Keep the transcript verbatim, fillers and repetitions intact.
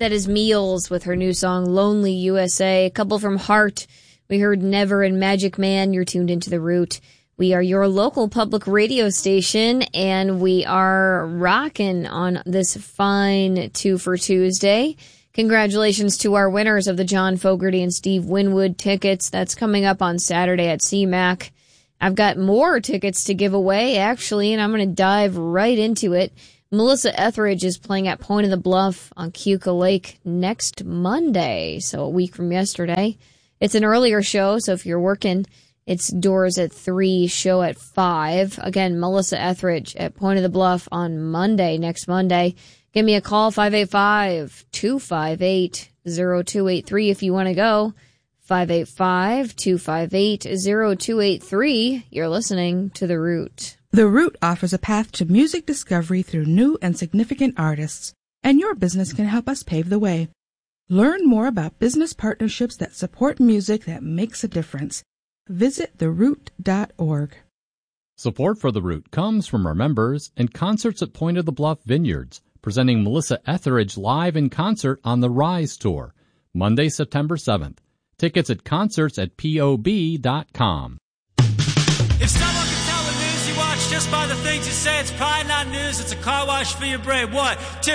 That is Meals with her new song, Lonely U S A. A couple from Heart. We heard Never and Magic Man. You're tuned into The Root. We are your local public radio station, and we are rocking on this fine Two for Tuesday. Congratulations to our winners of the John Fogerty and Steve Winwood tickets. That's coming up on Saturday at C MAC. I've got more tickets to give away, actually, and I'm going to dive right into it. Melissa Etheridge is playing at Point of the Bluff on Keuka Lake next Monday, so a week from yesterday. It's an earlier show, so if you're working, it's doors at three, show at five. Again, Melissa Etheridge at Point of the Bluff on Monday, next Monday. Give me a call, five eight five, two five eight, zero two eight three if you want to go. five eight five, two five eight, zero two eight three. You're listening to The Root. The Root offers a path to music discovery through new and significant artists, and your business can help us pave the way. Learn more about business partnerships that support music that makes a difference. Visit the root dot org. Support for The Root comes from our members and Concerts at Point of the Bluff Vineyards, presenting Melissa Etheridge live in concert on the Rise Tour, Monday, September seventh. Tickets at concerts at P O B dot com. If someone can tell the news you watch just by the things you say, it's probably not news, it's a car wash for your brain. One, two.